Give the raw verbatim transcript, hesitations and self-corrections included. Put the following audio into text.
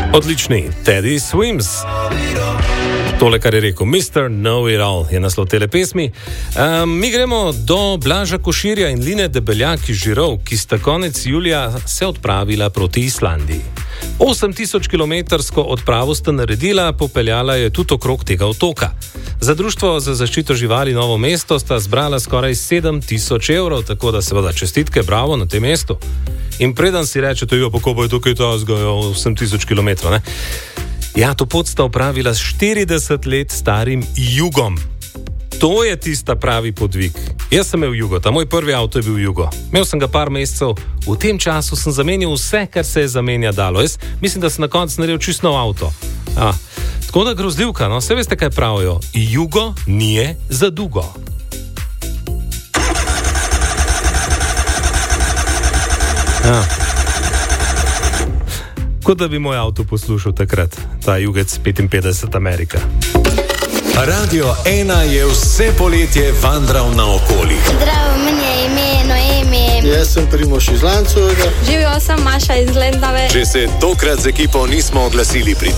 Odlični Teddy Swims. Tole, kar je rekel mister Know-It-All, je naslov tele pesmi. Um, mi gremo do Blaža Koširja in Line Debeljak iz Žirov, ki sta konec julija se odpravila proti Islandiji. osem tisoč kilometrsko odpravo sta naredila, popeljala je tudi okrog tega otoka. Za Društvo za zaščito živali Novo mesto sta zbrala skoraj sedem tisoč evrov, tako da seveda čestitke, bravo na tem mestu. In preden si rečete, jo, pa ko bo je tukaj to zgojo osem tisoč kilometrov, ne? Ja, to pot sta opravila s štirideset let starim Jugom. To je tista pravi podvig. Jaz sem imel Jugo, ta moj prvi avto je bil Jugo. Imel sem ga par mesecev, v tem času sem zamenjal vse, kar se je zamenja dalo. Jaz mislim, da sem na koncu naredil čisto nov avto. A, tako da grozljivka, no, vse veste, kaj pravijo. Jugo nije za dugo. Ja. Kot da bi moj avto poslušal takrat, ta Jugec petinpetdeset Amerika. Radio ena je vse poletje vandral naokoli. Zdravo, meni je ime Noemi. Jaz sem Primož iz Lancovega. Živijo, sem Maša iz Lendave. Že se tokrat z ekipo nismo oglasili pri